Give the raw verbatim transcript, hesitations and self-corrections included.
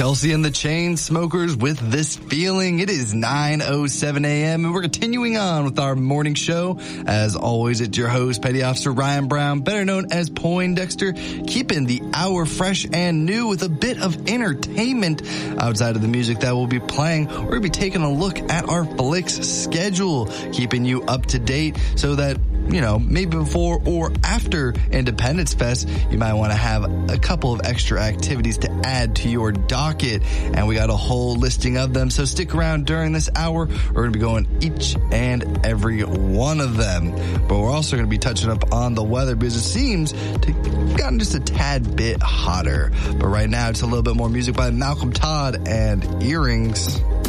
Kelsey and the Chainsmokers with This Feeling. It is nine oh seven a.m. and we're continuing on with our morning show. As always, it's your host, Petty Officer Ryan Brown, better known as Poindexter, keeping the hour fresh and new with a bit of entertainment. Outside of the music that we'll be playing, we're going to be taking a look at our Flicks schedule, keeping you up to date so that, you know, maybe before or after Independence Fest, you might want to have a couple of extra activities to add to your docket. And we got a whole listing of them. So stick around during this hour. We're going to be going each and every one of them. But we're also going to be touching up on the weather because it seems to have gotten just a tad bit hotter. But right now, it's a little bit more music by Malcolm Todd and Earrings.